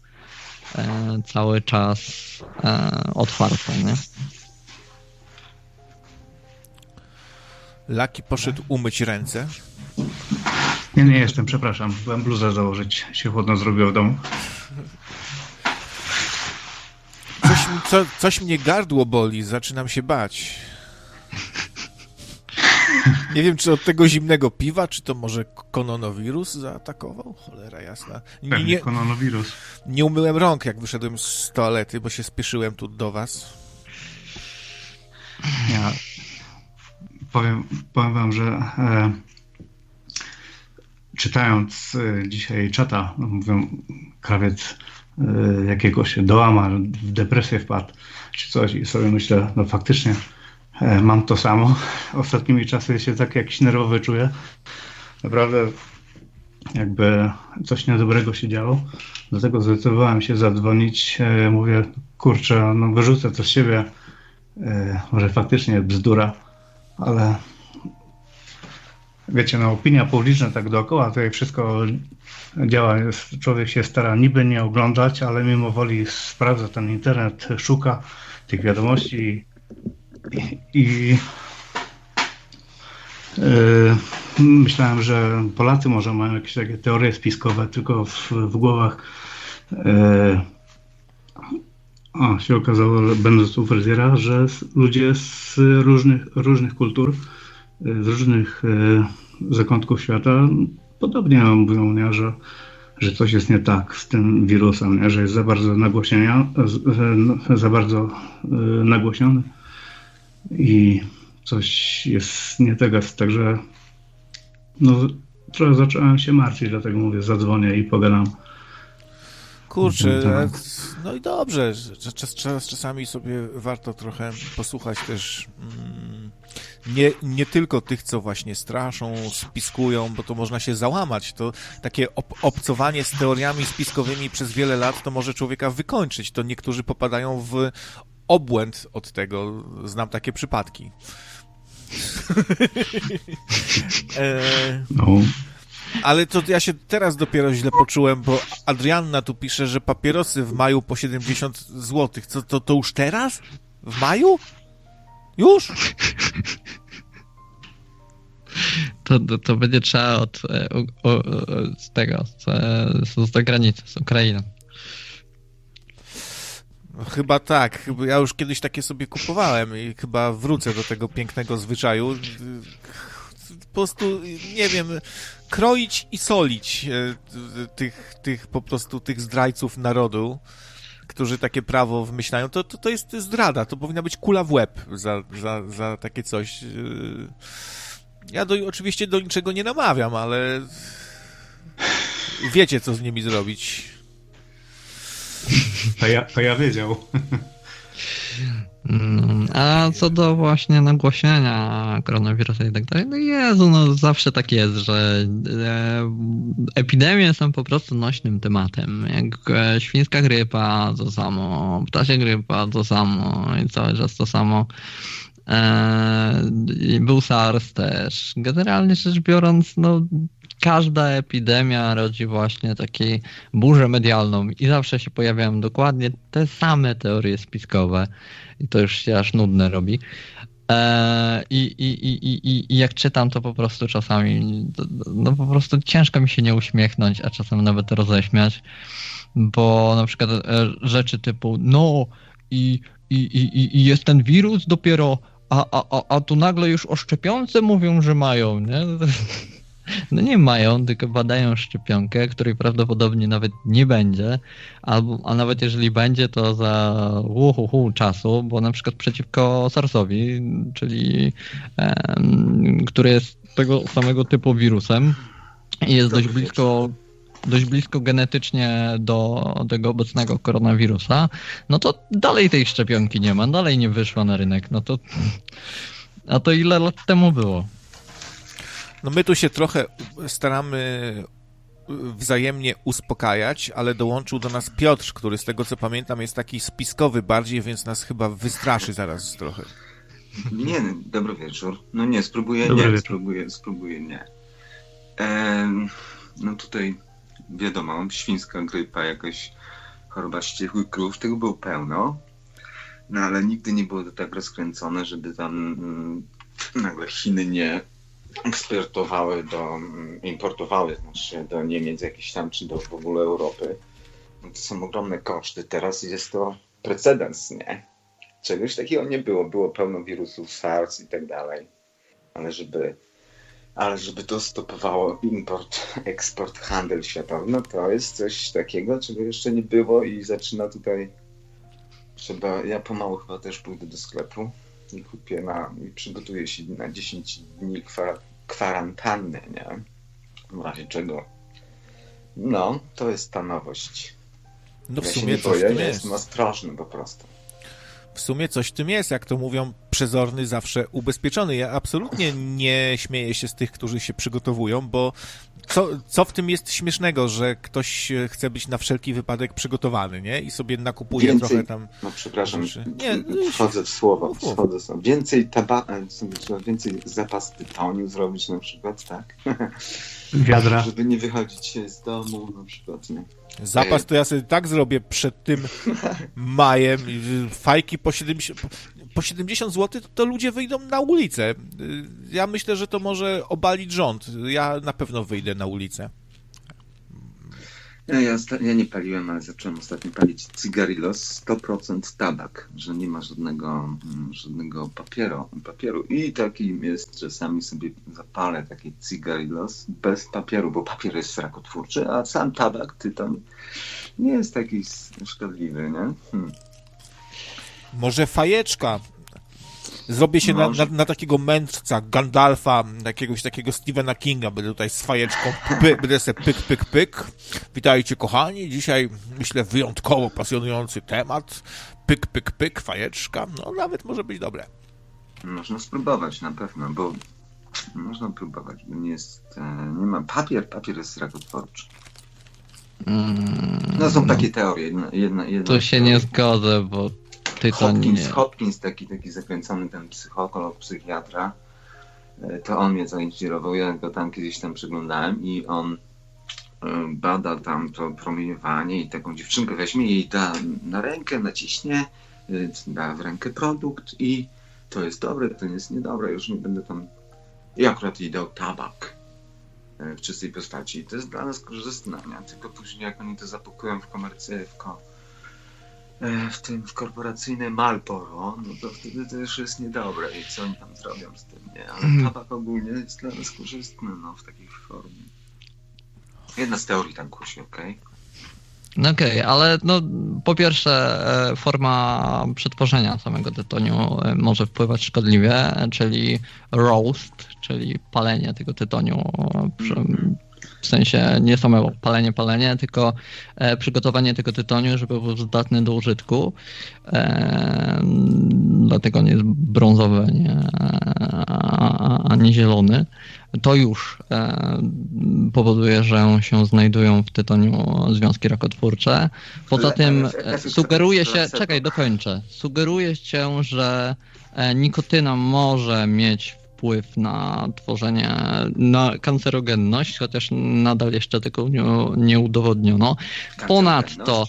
otwarta, nie?
Laki poszedł umyć ręce.
Nie jestem, przepraszam. Byłem bluzę założyć, się chłodno zrobiło w domu.
Coś mnie gardło boli, zaczynam się bać. Nie wiem, czy od tego zimnego piwa, czy to może koronawirus zaatakował? Cholera jasna.
Pewnie koronawirus.
Nie umyłem rąk, jak wyszedłem z toalety, bo się spieszyłem tu do was.
Ja powiem wam, że czytając dzisiaj czata, mówią, krawiec jakiegoś dołama, w depresję wpadł, czy coś, i sobie myślę, no faktycznie mam to samo. Ostatnimi czasy się tak jakiś nerwowy czuję. Naprawdę jakby coś niedobrego się działo. Dlatego zdecydowałem się zadzwonić. Mówię, kurczę, no wyrzucę to z siebie. Może faktycznie bzdura, ale wiecie, no opinia publiczna tak dookoła, tutaj wszystko działa. Człowiek się stara niby nie oglądać, ale mimo woli sprawdza ten internet, szuka tych wiadomości I myślałem, że Polacy może mają jakieś takie teorie spiskowe, tylko w głowach się okazało, będąc u fryzjera, że ludzie z różnych kultur, z różnych zakątków świata podobnie mówią, nie, że coś jest nie tak z tym wirusem, nie, że jest za bardzo nagłośniony i coś jest nie tego. Także trochę zacząłem się martwić, dlatego mówię, zadzwonię i pogadam.
Kurczę, no i dobrze, że czasami sobie warto trochę posłuchać też nie tylko tych, co właśnie straszą, spiskują, bo to można się załamać. To takie obcowanie z teoriami spiskowymi przez wiele lat to może człowieka wykończyć. To niektórzy popadają w obłęd od tego. Znam takie przypadki. Ale to ja się teraz dopiero źle poczułem, bo Adrianna tu pisze, że papierosy w maju po 70 zł. To już teraz? W maju? Już?
To będzie trzeba z zagranicy, z Ukrainy.
Chyba tak. Ja już kiedyś takie sobie kupowałem i chyba wrócę do tego pięknego zwyczaju. Po prostu, nie wiem, kroić i solić tych po prostu tych zdrajców narodu, którzy takie prawo wymyślają, to jest zdrada. To powinna być kula w łeb za takie coś. Ja oczywiście do niczego nie namawiam, ale wiecie, co z nimi zrobić.
To ja wiedział.
A co do właśnie nagłośnienia koronawirusa i tak dalej, no Jezu, no zawsze tak jest, że epidemie są po prostu nośnym tematem. Jak świńska grypa to samo, ptasia grypa to samo i cały czas to samo. Był SARS też. Generalnie rzecz biorąc, no każda epidemia rodzi właśnie taką burzę medialną i zawsze się pojawiają dokładnie te same teorie spiskowe i to już się aż nudne robi. I jak czytam, to po prostu czasami no po prostu ciężko mi się nie uśmiechnąć, a czasem nawet roześmiać, bo na przykład rzeczy typu i jest ten wirus dopiero, a tu nagle już o szczepionce mówią, że mają, nie? No nie mają, tylko badają szczepionkę, której prawdopodobnie nawet nie będzie, a nawet jeżeli będzie, to za czasu, bo na przykład przeciwko SARS-owi, czyli który jest tego samego typu wirusem i jest dość blisko genetycznie do tego obecnego koronawirusa, no to dalej tej szczepionki nie ma, dalej nie wyszła na rynek, a to ile lat temu było?
No my tu się trochę staramy wzajemnie uspokajać, ale dołączył do nas Piotr, który z tego co pamiętam jest taki spiskowy bardziej, więc nas chyba wystraszy zaraz trochę.
Nie, dobry wieczór. No nie, spróbuję nie. No tutaj wiadomo, świńska grypa, jakaś choroba ściekłych krów, tego było pełno, no ale nigdy nie było to tak rozkręcone, żeby tam nagle Chiny nie importowały znaczy do Niemiec jakieś tam, czy do w ogóle Europy. No to są ogromne koszty. Teraz jest to precedens, nie? Czegoś takiego nie było. Było pełno wirusów, SARS i tak dalej. Ale żeby to stopowało import, eksport, handel światowy, no to jest coś takiego, czego jeszcze nie było i zaczyna tutaj ja pomału chyba też pójdę do sklepu i kupię i przygotuję się na 10 dni kwarantanny, nie? W razie czego. No, to jest ta nowość.
No w
ja
sumie
się nie
coś
boję,
w tym jest.
Jestem ostrożny po prostu.
W sumie coś w tym jest, jak to mówią, przezorny zawsze ubezpieczony. Ja absolutnie nie śmieję się z tych, którzy się przygotowują, bo co w tym jest śmiesznego, że ktoś chce być na wszelki wypadek przygotowany, nie? I sobie nakupuje trochę tam...
No przepraszam,
nie,
wchodzę w słowo. Więcej zapas tytoniu zrobić na przykład, tak?
Wiadra.
Żeby nie wychodzić z domu na przykład, nie?
Zapas to ja sobie tak zrobię przed tym majem, fajki po po 70 zł to ludzie wyjdą na ulicę. Ja myślę, że to może obalić rząd. Ja na pewno wyjdę na ulicę.
Ja nie paliłem, ale zacząłem ostatnio palić Cigarillos, 100% tabak, że nie ma żadnego papieru. I taki jest, czasami sobie zapalę taki Cigarillos bez papieru, bo papier jest rakotwórczy, a sam tabak, tytoń, nie jest taki szkodliwy, nie?
Może fajeczka. Zrobię się na takiego mędrca, Gandalfa, jakiegoś takiego Stephena Kinga. Będę tutaj z fajeczką, będę sobie pyk. Witajcie kochani, dzisiaj myślę wyjątkowo pasjonujący temat. Pyk, fajeczka. No nawet może być dobre.
Można spróbować na pewno, bo można próbować, bo nie ma, papier jest rakotwórczy. No są takie teorie. Jedna
tu się
teoria.
Nie zgodzę, bo
Hopkins, taki zakręcony ten psycholog, psychiatra, to on mnie zainspirował, ja go tam kiedyś przeglądałem i on bada tam to promieniowanie i taką dziewczynkę weźmie i da na rękę, naciśnie, da w rękę produkt i to jest dobre, to jest niedobre, już nie będę tam... I akurat jej dał tabak w czystej postaci i to jest dla nas korzystne, nie? Tylko później jak oni to zapakują w korporacyjne Marlboro, no to wtedy to już jest niedobre i co oni tam zrobią z tym, nie? Ale tabak ogólnie jest dla nas korzystny, w takiej formie. Jedna z teorii tam kusi, okej?
Okej, ale po pierwsze forma przetworzenia samego tytoniu może wpływać szkodliwie, czyli roast, czyli palenie tego tytoniu, w sensie nie samo palenie, tylko przygotowanie tego tytoniu, żeby był zdatny do użytku. Dlatego nie jest brązowy, a nie zielony. To już powoduje, że się znajdują w tytoniu związki rakotwórcze. Poza tym sugeruje się, dokończę. Sugeruje się, że nikotyna może mieć wpływ na tworzenie, na kancerogenność, chociaż nadal jeszcze tego nie udowodniono. Ponadto,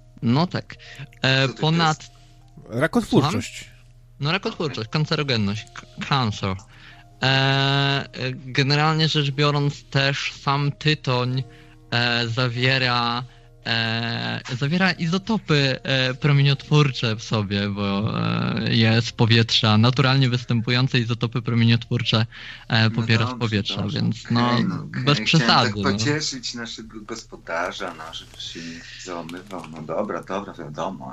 rakotwórczość.
Rakotwórczość, kancerogenność, cancer. Generalnie rzecz biorąc też sam tytoń zawiera izotopy promieniotwórcze w sobie, bo jest powietrza, naturalnie występujące izotopy promieniotwórcze pobiera z powietrza, dobrze. Więc bez przesady.
Chciałem tak pocieszyć naszego gospodarza, żeby się nie załamywał. No dobra, wiadomo.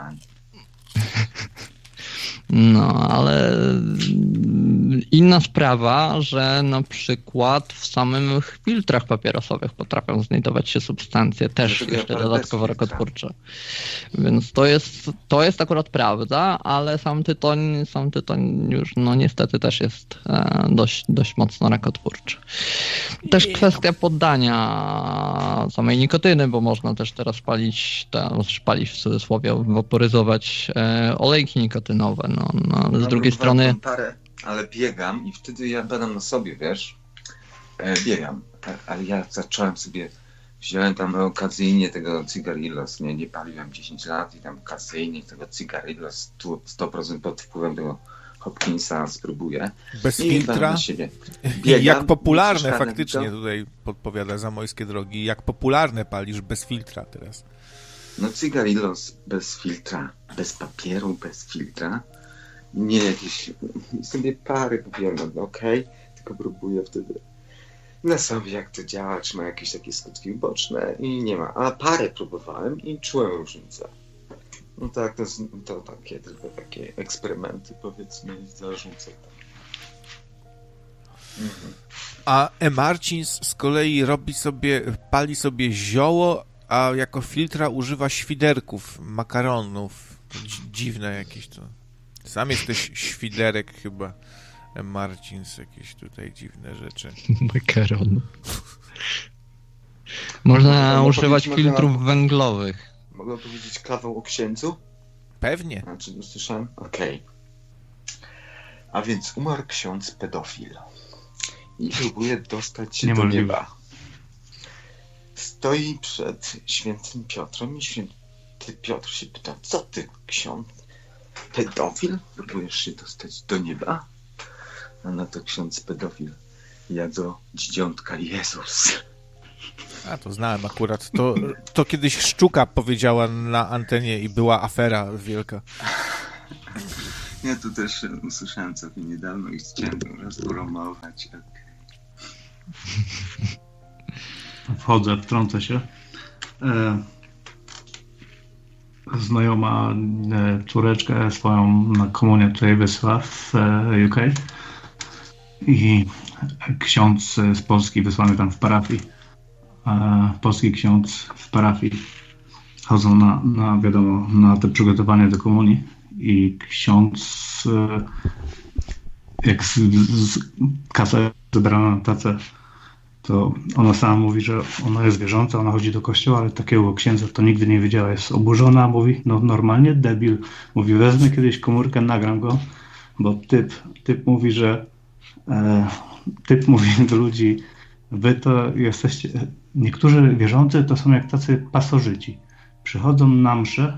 Ale inna sprawa, że na przykład w samych filtrach papierosowych potrafią znajdować się substancje też jeszcze dodatkowo rakotwórcze. Więc to jest akurat prawda, ale sam tytoń już niestety też jest dość mocno rakotwórczy. Też kwestia poddania samej nikotyny, bo można też teraz palić w cudzysłowie, waporyzować olejki nikotynowe. Z drugiej strony...
Ale biegam i wtedy ja badam na sobie, wiesz? Biegam, ale ja wziąłem tam okazyjnie tego Cigarillos, nie paliłem 10 lat i tam okazyjnie tego Cigarillos 100% pod wpływem tego Hopkinsa spróbuję.
Bez filtra? Biegam, jak popularne faktycznie tutaj podpowiada Zamojskie Drogi, jak popularne palisz bez filtra teraz?
Cigarillos bez filtra, bez papieru, bez filtra. Nie jakieś, sobie pary kupiłem, tylko próbuję wtedy na sobie jak to działa, czy ma jakieś takie skutki uboczne i nie ma. A parę próbowałem i czułem różnicę. To tylko takie eksperymenty, powiedzmy, zarzucę.
A Marcins z kolei pali sobie zioło, a jako filtra używa świderków, makaronów. Dziwne jakieś to. Sam jesteś świderek chyba, Marcins, jakieś tutaj dziwne rzeczy.
Makaron. Można używać filtrów węglowych.
Mogę powiedzieć kawał o księdzu?
Pewnie.
Słyszałem? Okej. A więc umarł ksiądz pedofil i próbuje dostać się do nieba. Stoi przed świętym Piotrem i święty Piotr się pyta, co ty, ksiądz? pedofil? Próbujesz się dostać do nieba? A na to ksiądz pedofil. Ja do dzidziątka Jezus.
A to znałem akurat. To kiedyś Szczuka powiedziała na antenie i była afera wielka.
Ja tu też usłyszałem całkiem niedawno i chciałem rozpromować.
Wchodzę, wtrącę się. Znajoma córeczkę swoją na komunię tutaj wysłała w UK i ksiądz z Polski wysłany tam w parafii, polski ksiądz w parafii chodzą na wiadomo, na te przygotowania do komunii i ksiądz jak kasa zebrana na tacę, to ona sama mówi, że ona jest wierząca, ona chodzi do kościoła, ale takiego księdza to nigdy nie widziała. Jest oburzona, mówi, no normalnie debil. Mówi, wezmę kiedyś komórkę, nagram go, bo typ mówi, że typ mówi do ludzi, wy to jesteście, niektórzy wierzący to są jak tacy pasożyci. Przychodzą na mszę,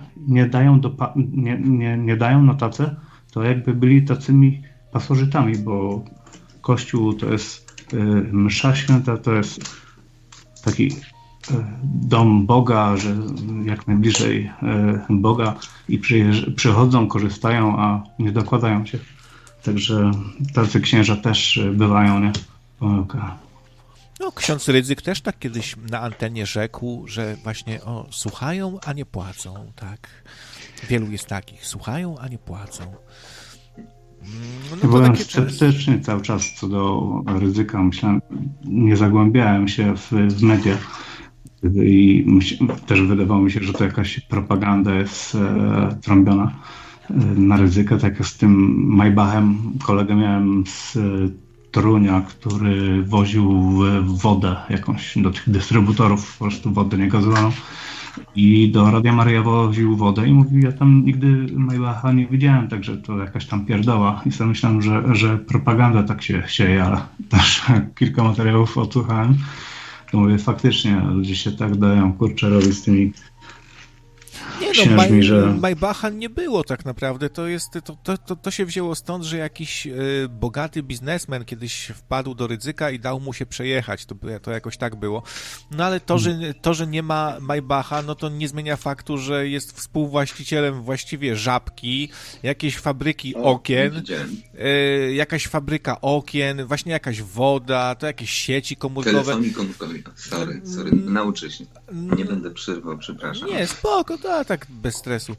nie dają na tacę, to jakby byli tacymi pasożytami, bo Kościół to jest msza święta, to jest taki dom Boga, że jak najbliżej Boga i przychodzą, korzystają, a nie dokładają się. Także tacy księża też bywają, nie? Pomyłka.
No, ksiądz Rydzyk też tak kiedyś na antenie rzekł, że właśnie słuchają, a nie płacą, tak. Wielu jest takich, słuchają, a nie płacą.
No ja byłem sceptyczny cały czas co do Rydzyka. Myślałem, nie zagłębiałem się w media i też wydawało mi się, że to jakaś propaganda jest trąbiona na Rydzyka, tak jak z tym Maybachem. Kolegę miałem z Torunia, który woził wodę jakąś do tych dystrybutorów, po prostu wodę niegazowaną. I do Radia Maryja woził wodę i mówił, ja tam nigdy Maybacha nie widziałem, także to jakaś tam pierdoła. I sobie myślałem, że propaganda tak się sieje, ale też kilka materiałów odsłuchałem. To mówię, faktycznie ludzie się tak dają, kurczę, robić z tymi księżmi, że...
Maybacha nie było tak naprawdę. To się wzięło stąd, że jakiś bogaty biznesmen kiedyś wpadł do Rydzyka i dał mu się przejechać. To jakoś tak było. No ale to, że nie ma Maybacha, no to nie zmienia faktu, że jest współwłaścicielem właściwie Żabki, jakiejś fabryki okien, jakaś fabryka okien, właśnie jakaś woda, to jakieś sieci komórkowe.
Telefonii komórkowej. Sorry, nauczę się. Nie będę przerwał, przepraszam.
Nie, spoko, tak bez stresu.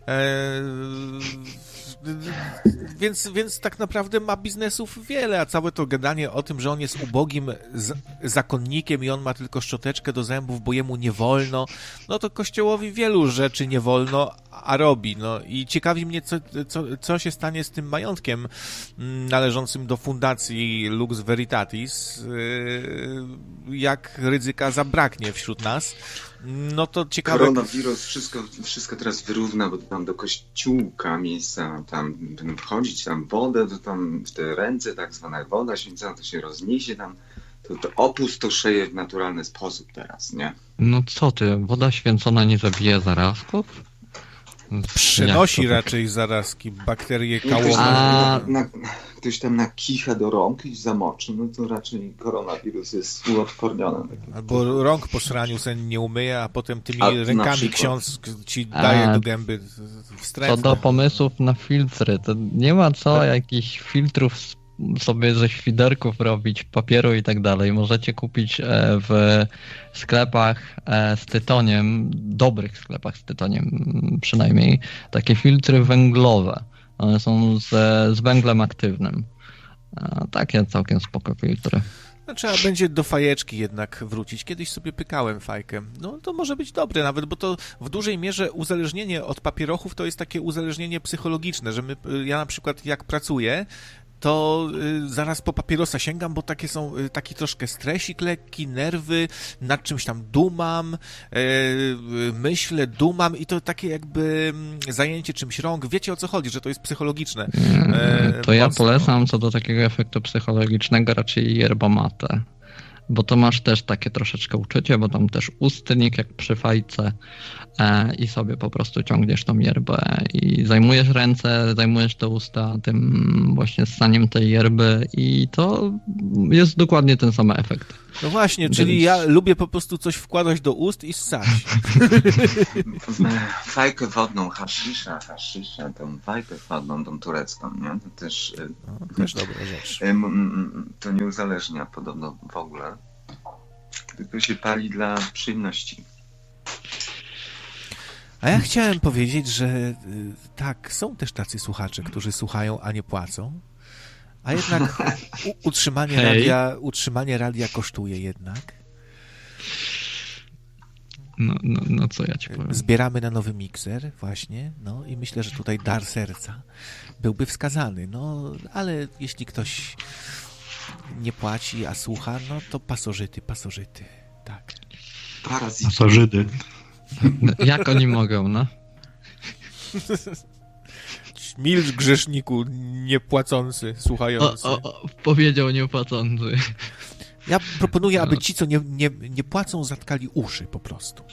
Więc tak naprawdę ma biznesów wiele, a całe to gadanie o tym, że on jest ubogim zakonnikiem i on ma tylko szczoteczkę do zębów, bo jemu nie wolno, no to Kościołowi wielu rzeczy nie wolno, a robi. No i ciekawi mnie, co się stanie z tym majątkiem należącym do fundacji Lux Veritatis, jak Rydzyka zabraknie wśród nas. No to ciekawe.
Koronawirus wszystko teraz wyrówna, bo tam do kościółka miejsca, tam wchodzić, tam wodę, to tam w te ręce, tak zwana woda święcona, to się rozniesie tam, to opustoszeje w naturalny sposób teraz, nie?
No co ty, woda święcona nie zabija zarazków?
Przynosi raczej zarazki, bakterie kałowe.
Ktoś tam nakicha do rąk i zamoczy, no to raczej koronawirus jest uodporniony.
Albo rąk po sraniu sen nie umyje, a potem tymi rękami ksiądz ci daje do gęby wstrętne.
Co do pomysłów na filtry, to nie ma co jakichś filtrów sobie ze świderków robić, papieru i tak dalej. Możecie kupić w sklepach z tytoniem, dobrych sklepach z tytoniem przynajmniej, takie filtry węglowe. One są z węglem aktywnym. Takie całkiem spoko filtry.
No, trzeba będzie do fajeczki jednak wrócić. Kiedyś sobie pykałem fajkę. No to może być dobre nawet, bo to w dużej mierze uzależnienie od papierochów to jest takie uzależnienie psychologiczne, że ja na przykład jak pracuję, to zaraz po papierosa sięgam, bo taki troszkę stresik lekki, nerwy, nad czymś tam dumam, myślę, dumam i to takie jakby zajęcie czymś rąk. Wiecie o co chodzi, że to jest psychologiczne.
To ja polecam co do takiego efektu psychologicznego raczej yerba mate. bo to masz też takie troszeczkę uczucie, bo tam też ustnik jak przy fajce i sobie po prostu ciągniesz tą yerbę i zajmujesz ręce, zajmujesz te usta tym właśnie ssaniem tej yerby i to jest dokładnie ten sam efekt.
No właśnie, czyli ja lubię po prostu coś wkładać do ust i ssać.
Fajkę wodną, hasisza, tą fajkę wodną, tą turecką, nie? To też...
też dobra rzecz.
To nie uzależnia podobno w ogóle, tylko się pali dla przyjemności.
A ja chciałem powiedzieć, że tak, są też tacy słuchacze, którzy słuchają, a nie płacą. A jednak utrzymanie radia kosztuje jednak.
No co ja ci powiem.
Zbieramy na nowy mikser właśnie, no i myślę, że tutaj dar serca byłby wskazany, no ale jeśli ktoś nie płaci, a słucha, no to pasożyty, tak.
Pasożyty.
Jak oni mogą, no?
Milcz, grzeszniku, niepłacący, słuchający.
Powiedział niepłacący.
Ja proponuję, aby ci, co nie płacą, zatkali uszy po prostu.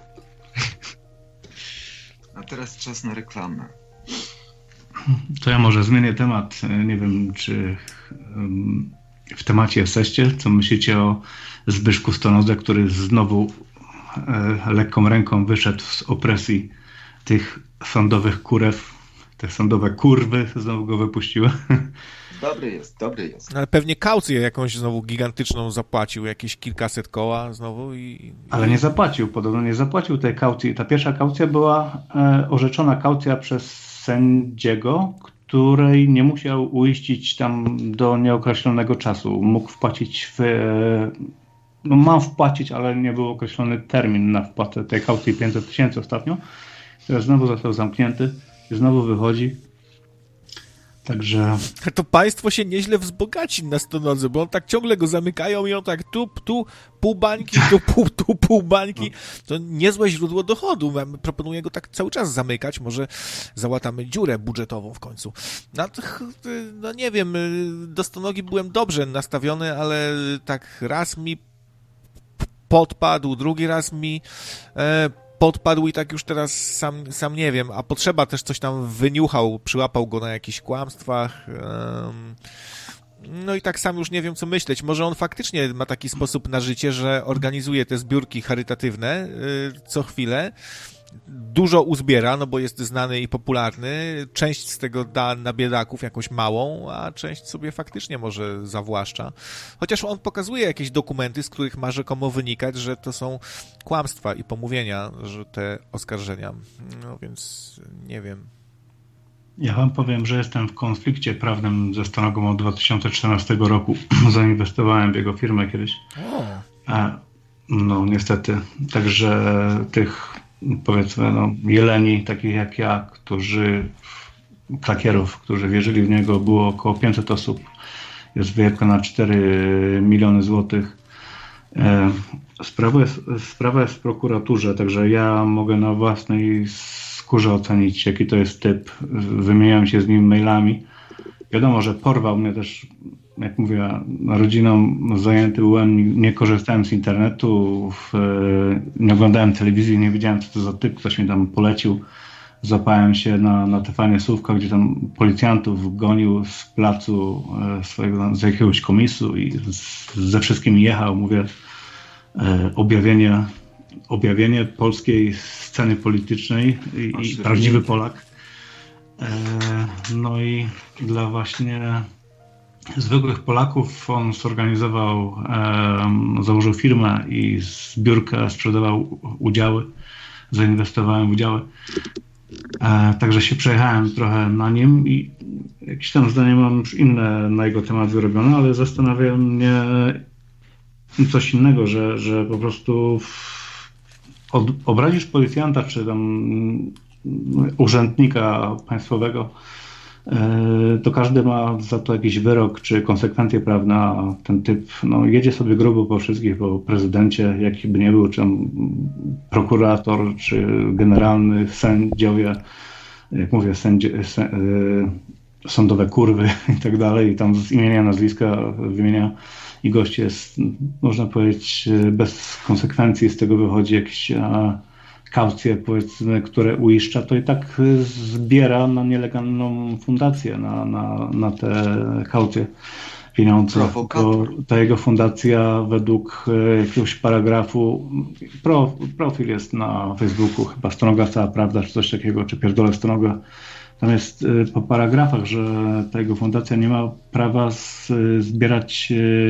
A teraz czas na reklamę.
To ja może zmienię temat. Nie wiem, czy w temacie jesteście. Co myślicie o Zbyszku Stonodze, który znowu lekką ręką wyszedł z opresji tych sądowych kurew. Te sądowe kurwy znowu go wypuściły.
Dobry jest.
Ale pewnie kaucję jakąś znowu gigantyczną zapłacił, jakieś kilkaset koła znowu
Ale nie zapłacił, podobno nie zapłacił tej kaucji. Ta pierwsza kaucja była orzeczona kaucja przez sędziego, której nie musiał uiścić tam do nieokreślonego czasu. Mógł wpłacić mam wpłacić, ale nie był określony termin na wpłatę tej kaucji 500 000 ostatnio. Teraz znowu został zamknięty. Znowu wychodzi. Także...
To państwo się nieźle wzbogaci na Stonodze, bo on tak ciągle go zamykają i on tak tu pół bańki, tu pół bańki. To niezłe źródło dochodu. Proponuję go tak cały czas zamykać. Może załatamy dziurę budżetową w końcu. No nie wiem, do Stonogi byłem dobrze nastawiony, ale tak raz mi podpadł, drugi raz mi podpadł i tak już teraz sam nie wiem, a potrzeba też coś tam wyniuchał, przyłapał go na jakichś kłamstwach, no i tak sam już nie wiem, co myśleć. Może on faktycznie ma taki sposób na życie, że organizuje te zbiórki charytatywne co chwilę, dużo uzbiera, no bo jest znany i popularny, część z tego da na biedaków jakąś małą, a część sobie faktycznie może zawłaszcza. Chociaż on pokazuje jakieś dokumenty, z których ma rzekomo wynikać, że to są kłamstwa i pomówienia, że te oskarżenia. No więc nie wiem.
Ja wam powiem, że jestem w konflikcie prawnym ze Stonogą od 2014 roku. Zainwestowałem w jego firmę kiedyś. No niestety. Także tych powiedzmy jeleni, takich jak ja, klakierów, którzy wierzyli w niego, było około 500 osób. Jest wyjebka na 4 miliony złotych. Sprawa jest w prokuraturze, także ja mogę na własnej skórze ocenić, jaki to jest typ. Wymieniałem się z nim mailami. Wiadomo, że porwał mnie też, jak mówię, rodziną zajęty byłem, nie korzystałem z internetu, nie oglądałem telewizji, nie wiedziałem, co to za typ, ktoś mi tam polecił. Zapałem się na TV Słówka, gdzie tam policjantów gonił z placu z jakiegoś komisu i ze wszystkimi jechał, mówię, objawienie polskiej sceny politycznej i prawdziwy Polak. No i dla właśnie zwykłych Polaków on zorganizował, założył firmę i zbiórkę, sprzedawał udziały, zainwestowałem w udziały. Także się przejechałem trochę na nim i jakieś tam zdanie mam już inne na jego temat wyrobione, ale zastanawia mnie coś innego, że po prostu obrazisz policjanta czy tam urzędnika państwowego, to każdy ma za to jakiś wyrok czy konsekwencje prawne, a ten typ jedzie sobie grubo po wszystkich, po prezydencie, jaki by nie był, czy prokurator, czy generalny, sędziowie, jak mówię, sądowe kurwy i tak dalej, i tam z imienia, nazwiska wymienia i gość jest, można powiedzieć, bez konsekwencji, z tego wychodzi jakieś kaucje, powiedzmy, które uiszcza, to i tak zbiera na nielegalną fundację, na te kaucje pieniądze. Bo ta jego fundacja według jakiegoś paragrafu, profil jest na Facebooku, chyba Stonoga Cała Prawda, czy coś takiego, czy Pierdolę Stonoga. Tam jest po paragrafach, że ta jego fundacja nie ma prawa zbierać